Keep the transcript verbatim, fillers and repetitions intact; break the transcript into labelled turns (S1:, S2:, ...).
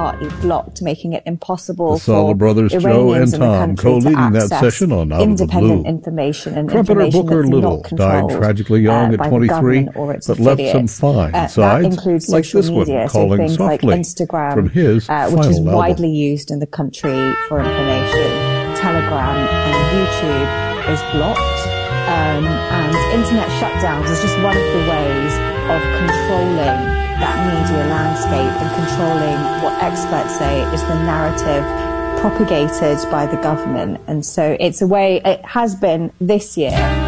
S1: partly blocked, making it impossible
S2: the Saleh
S1: for
S2: brothers,
S1: Iranians
S2: Joe and
S1: in the
S2: Tom,
S1: country to
S2: co-leading that
S1: access
S2: session on Out of the
S1: independent
S2: Blue.
S1: information and
S2: Trumpeter
S1: information
S2: Booker
S1: that's
S2: Little
S1: not controlled
S2: died tragically young
S1: uh,
S2: at
S1: by the
S2: twenty-three,
S1: government or its
S2: but left some
S1: affiliates.
S2: fine
S1: Uh,
S2: sides,
S1: that includes
S2: like
S1: social
S2: this
S1: media,
S2: one,
S1: so
S2: Calling
S1: things like
S2: Softly,
S1: Instagram,
S2: from his
S1: uh, which
S2: final
S1: is
S2: album.
S1: widely used in the country for information. Telegram and YouTube is blocked. Um, and internet shutdowns is just one of the ways of controlling that media landscape and controlling what experts say is the narrative propagated by the government. And so it's a way, it has been this year,